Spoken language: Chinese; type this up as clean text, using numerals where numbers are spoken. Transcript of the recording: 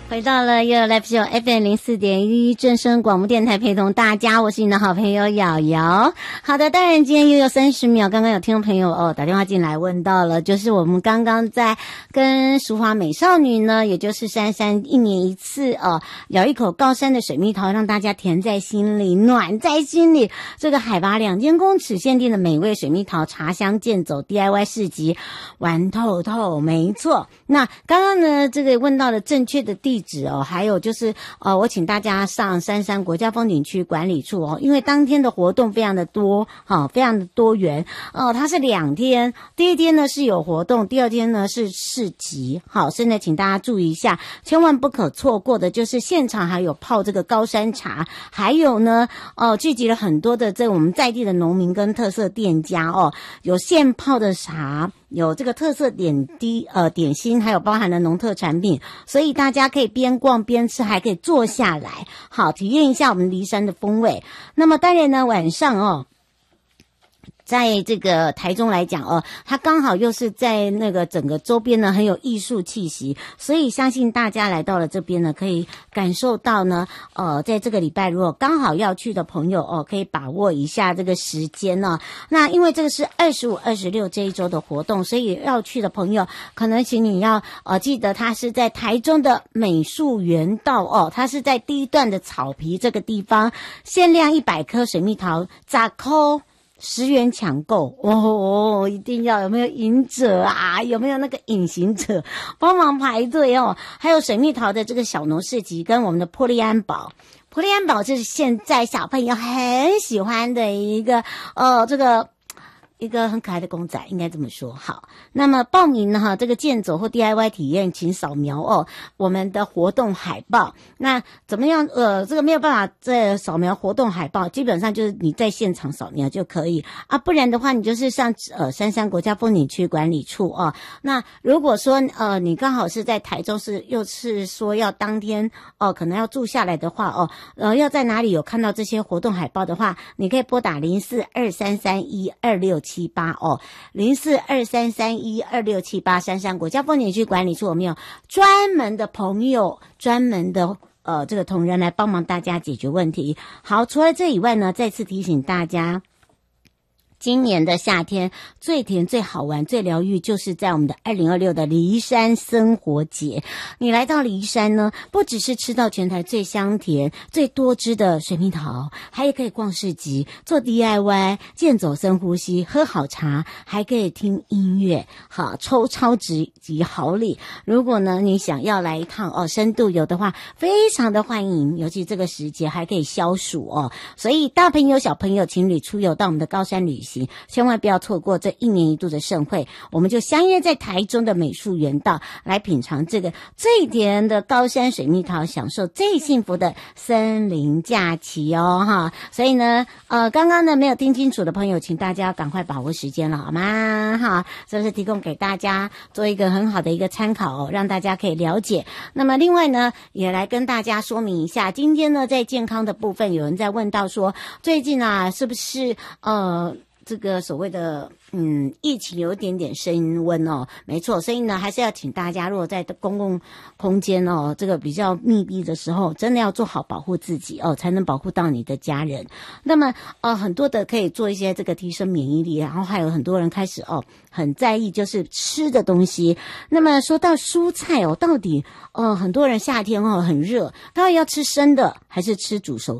回到了又 Live Show FM04.1正声广播电台，陪同大家，我是你的好朋友瑶瑶。好的，当然今天又有30秒，刚刚有听众朋友打电话进来问到了，就是我们刚刚在跟淑华美少女呢，也就是珊珊1年1次咬一口高山的水蜜桃，让大家甜在心里，暖在心里。这个海拔2000公尺限定的美味水蜜桃茶香健走 DIY 市集玩透透，没错。那刚刚呢，这个问到了正确的地址还有就是我请大家上杉山国家风景区管理处因为当天的活动非常的多非常的多元它是2天，第一天呢是有活动，第二天呢是市集。好，现在请大家注意一下，千万不可错过的就是现场还有泡这个高山茶，还有呢聚集了很多的我们在地的农民跟特色店家有现泡的茶，有这个特色点心，还有包含了农特产品，所以大家可以边逛边吃，还可以坐下来，好体验一下我们梨山的风味。那么当然呢，晚上在这个台中来讲它刚好又是在那个整个周边呢很有艺术气息，所以相信大家来到了这边呢，可以感受到呢在这个礼拜如果刚好要去的朋友可以把握一下这个时间那因为这个是25、26这一周的活动，所以要去的朋友可能请你要记得它是在台中的美术园道它是在第一段的草皮这个地方，限量100颗水蜜桃10颗10元抢购一定要有没有赢者啊？有没有那个隐形者帮忙排队还有水蜜桃的这个小农市集跟我们的波利安堡。波利安堡是现在小朋友很喜欢的一个一个很可爱的公仔，应该这么说。好，那么报名呢这个健走或 DIY 体验，请扫描我们的活动海报。那怎么样这个没有办法再扫描活动海报，基本上就是你在现场扫描就可以不然的话你就是上杉山国家风景区管理处那如果说你刚好是在台中又是说要当天可能要住下来的话要在哪里有看到这些活动海报的话，你可以拨打04233126780423312678杉山国家风景区管理处，我们有专门的朋友，专门的这个同仁来帮忙大家解决问题。好，除了这以外呢，再次提醒大家，今年的夏天最甜、最好玩、最疗愈，就是在我们的2026的梨山生活节。你来到梨山呢，不只是吃到全台最香甜、最多汁的水蜜桃，还可以逛市集、做 DIY、健走深呼吸、喝好茶，还可以听音乐，好抽超值及好礼。如果呢你想要来一趟深度游的话，非常的欢迎，尤其这个时节还可以消暑所以大朋友、小朋友、情侣出游到我们的高山旅行，千万不要错过这1年1度的盛会。我们就相约在台中的美术园道，来品尝这个最甜的高山水蜜桃，享受最幸福的森林假期所以呢刚刚呢没有听清楚的朋友，请大家赶快把握时间了好吗这是提供给大家做一个很好的一个参考让大家可以了解。那么另外呢也来跟大家说明一下，今天呢在健康的部分，有人在问到说最近是不是这个所谓的疫情有一点点升温没错，所以呢还是要请大家，如果在公共空间这个比较密闭的时候，真的要做好保护自己才能保护到你的家人。那么很多的可以做一些这个提升免疫力，然后还有很多人开始很在意就是吃的东西。那么说到蔬菜到底很多人夏天很热，到底要吃生的还是吃煮熟